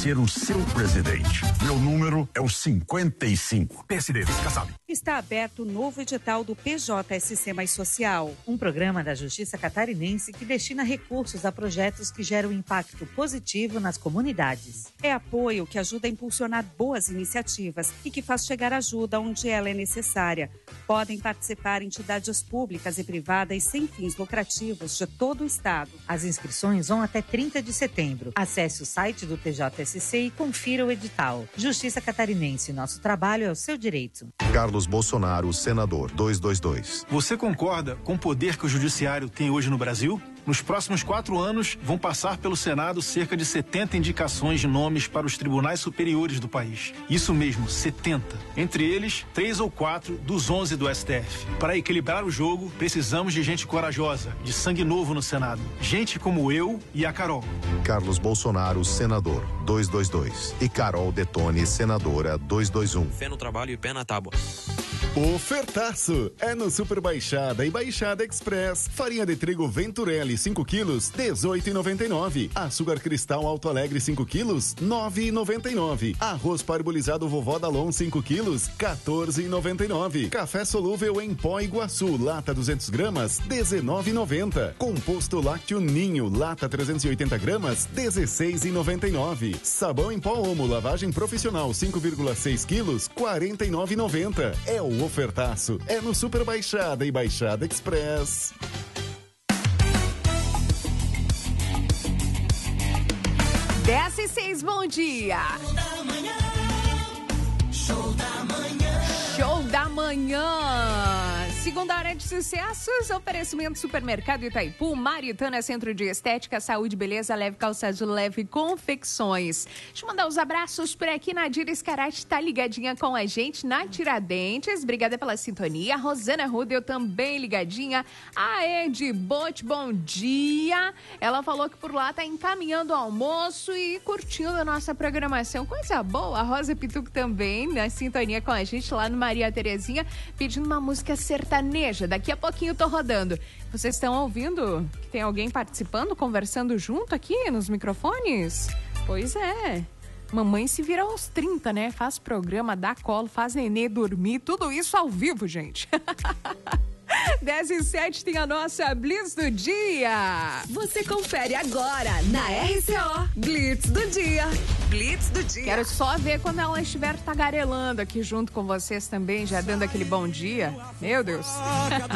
ser o seu presidente. Meu número é o 55. PSD, Kassab. Está aberto o novo edital do PJSC Mais Social, um programa da Justiça Catarinense que destina recursos a projetos que geram impacto positivo nas comunidades. É apoio que ajuda a impulsionar boas iniciativas e que faz chegar ajuda onde ela é necessária. Podem participar entidades públicas e privadas sem fins lucrativos de todo o estado. As inscrições vão até 30 de setembro. Acesse o site do PJSC e confira o edital. Justiça Catarinense, nosso trabalho é o seu direito. Carlos Bolsonaro, senador, 222. Você concorda com o poder que o judiciário tem hoje no Brasil? Nos próximos 4 anos, vão passar pelo Senado cerca de 70 indicações de nomes para os tribunais superiores do país. Isso mesmo, 70. Entre eles, 3 ou 4 dos 11 do STF. Para equilibrar o jogo, precisamos de gente corajosa, de sangue novo no Senado. Gente como eu e a Carol. Carlos Bolsonaro, senador, 222. E Carol Detone, senadora, 221. Fé no trabalho e pé na tábua. Ofertaço é no Super Baixada e Baixada Express. Farinha de trigo Venturelli 5 quilos, 18,99. Açúcar Cristal Alto Alegre 5 quilos, 9,99. Arroz parbolizado Vovó Dalon 5 quilos, 14,99. Café solúvel em pó Iguaçu, lata 200 gramas, 19,90. Composto lácteo Ninho, lata 380 gramas, 16,99. Sabão em pó Omo, lavagem profissional 5,6 quilos, 49,90. É o ofertaço. É no Super Baixada e Baixada Express. Desce 6, bom dia. Show da manhã. Show da manhã. Segunda hora de sucessos, oferecimento Supermercado Itaipu, Maritana Centro de Estética, Saúde, Beleza, Leve Calçado, Leve Confecções. Deixa eu mandar os abraços por aqui, Nadira Escarate tá ligadinha com a gente na Tiradentes, obrigada pela sintonia. Rosana Rudel também ligadinha. A Ed Bote, bom dia. Ela falou que por lá tá encaminhando o almoço e curtindo a nossa programação. Coisa boa, a Rosa Pituco também na sintonia com a gente lá no Maria Terezinha, pedindo uma música sertaneja. Daqui a pouquinho eu tô rodando. Vocês estão ouvindo que tem alguém participando, conversando junto aqui nos microfones? Pois é. Mamãe se vira aos 30, né? Faz programa, dá colo, faz nenê dormir, tudo isso ao vivo, gente. 10h07 tem a nossa Blitz do Dia. Você confere agora na RCO Blitz do Dia. Blitz do Dia. Quero só ver quando ela estiver tagarelando aqui junto com vocês também, já dando aquele bom dia. Meu Deus.